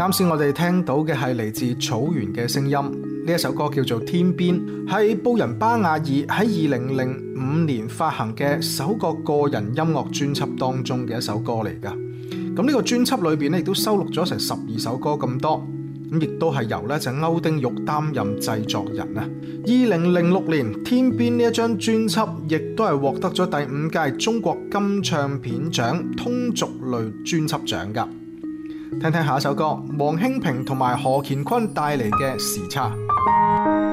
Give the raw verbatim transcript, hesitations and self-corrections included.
啱先我哋聽到嘅係嚟自草原嘅聲音，呢一首歌叫做《天邊》，係布仁巴雅爾喺二零零五年發行嘅首個個人音樂專輯當中嘅一首歌嚟噶。咁呢個專輯裏邊咧亦都收錄咗成十二首歌咁多，咁亦都係由咧就歐丁玉擔任製作人啊。二零零六年《天邊》呢一張專輯亦都係獲得咗第五屆中國金唱片獎通俗類專輯獎噶。聽聽下一首歌，黃興平同埋何乾坤帶嚟嘅《時差》。